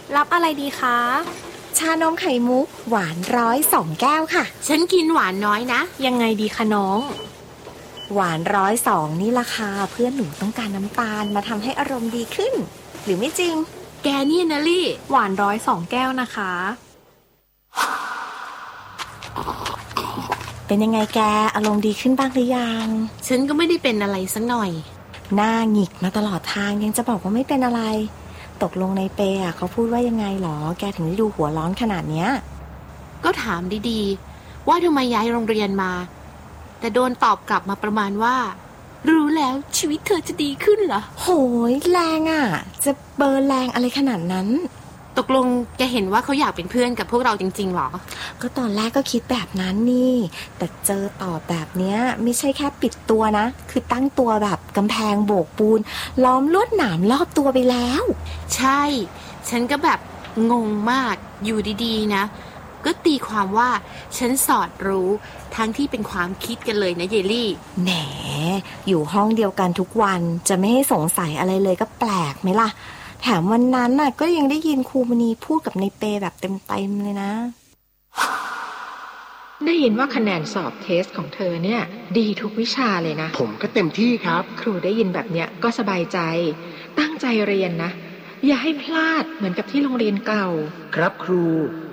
รับอะไรดีคะชานมไข่มุกหวาน102 แก้วค่ะฉันกินหวานน้อยนะยังไงดีคะน้องหวาน102นี่ราคาเพื่อนหนูต้องการน้ำตาลมาทำให้อารมณ์ดีขึ้นหรือไม่จริงแกนี่นะลี่หวาน102 แก้วนะคะเป็นยังไงแกอารมณ์ดีขึ้นบ้างหรือยังฉันก็ไม่ได้เป็นอะไรสักหน่อยหน้าหงิกมาตลอดทางยังจะบอกว่าไม่เป็นอะไรตกลงในเปย์เขาพูดว่ายังไงหรอแกถึงได้ดูหัวร้อนขนาดเนี้ยก็ถามดีๆว่าทำไมย้ายโรงเรียนมาแต่โดนตอบกลับมาประมาณว่ารู้แล้วชีวิตเธอจะดีขึ้นเหรอโหยแรงอ่ะจะเบอร์แรงอะไรขนาดนั้นตกลงแกเห็นว่าเขาอยากเป็นเพื่อนกับพวกเราจริงๆหรอก็ตอนแรกก็คิดแบบนั้นนี่แต่เจอตอบแบบเนี้ยไม่ใช่แค่ปิดตัวนะคือตั้งตัวแบบกำแพงโบกปูนล้อมลวดหนามรอบตัวไปแล้วใช่ฉันก็แบบงงมากอยู่ดีๆนะก็ตีความว่าฉันสอดรู้ทั้งที่เป็นความคิดกันเลยนะเยลี่แหนอยู่ห้องเดียวกันทุกวันจะไม่ให้สงสัยอะไรเลยก็แปลกไหมล่ะแถมวันนั้นน่ะก็ยังได้ยินครูมณีพูดกับในเปแบบเต็มๆเลยนะได้ยินว่าคะแนนสอบเทสของเธอเนี่ยดีทุกวิชาเลยนะผมก็เต็มที่ครับครูได้ยินแบบเนี้ยก็สบายใจตั้งใจเรียนนะอย่าให้พลาดเหมือนกับที่โรงเรียนเก่าครับครู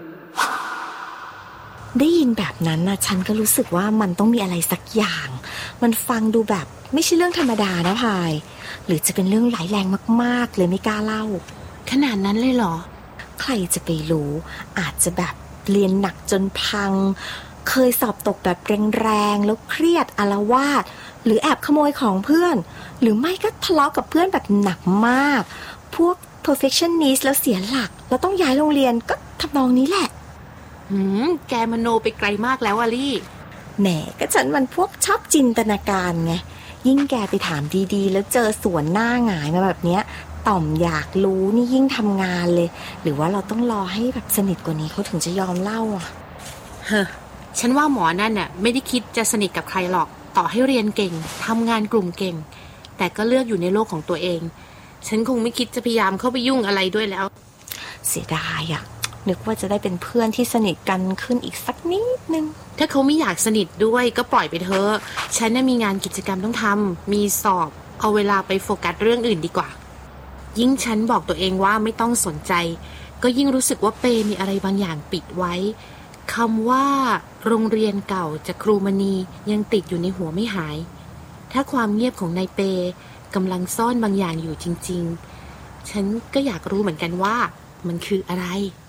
ได้ยินแบบนั้นนะฉันก็รู้สึกว่ามันต้องมีอะไรสักอย่างมันฟังดูแบบไม่ใช่เรื่องธรรมดานะพายหรือจะเป็นเรื่องร้ายแรงมากๆเลยไม่กล้าเล่าขนาดนั้นเลยเหรอใครจะไปรู้อาจจะแบบเรียนหนักจนพังเคยสอบตกแบบแรงๆแล้วเครียดอาละวาดหรือแอบขโมยของเพื่อนหรือไม่ก็ทะเลาะกับเพื่อนแบบหนักมากพวก perfectionist แล้วเสียหลักแล้วต้องย้ายโรงเรียนก็ทำนองนี้แหละแกมโนไปไกลมากแล้วอะลี่แหมก็ฉันมันพวกชอบจินตนาการไงยิ่งแกไปถามดีๆแล้วเจอสวนหน้าหงายมาแบบเนี้ยต่อมอยากรู้นี่ยิ่งทำงานเลยหรือว่าเราต้องรอให้แบบสนิทกว่านี้เขาถึงจะยอมเล่าอ่ะฉันว่าหมอนั่นน่ะไม่ได้คิดจะสนิทกับใครหรอกต่อให้เรียนเก่งทำงานกลุ่มเก่งแต่ก็เลือกอยู่ในโลกของตัวเองฉันคงไม่คิดจะพยายามเข้าไปยุ่งอะไรด้วยแล้วเสียดายอ่ะนึกว่าจะได้เป็นเพื่อนที่สนิทกันขึ้นอีกสักนิดนึงถ้าเขาไม่อยากสนิทด้วยก็ปล่อยไปเถอะฉันน่ะมีงานกิจกรรมต้องทำมีสอบเอาเวลาไปโฟกัสเรื่องอื่นดีกว่ายิ่งฉันบอกตัวเองว่าไม่ต้องสนใจก็ยิ่งรู้สึกว่าเปมีอะไรบางอย่างปิดไว้คำว่าโรงเรียนเก่าจากครูมณียังติดอยู่ในหัวไม่หายถ้าความเงียบของนายเปกำลังซ่อนบางอย่างอยู่จริงๆฉันก็อยากรู้เหมือนกันว่ามันคืออะไร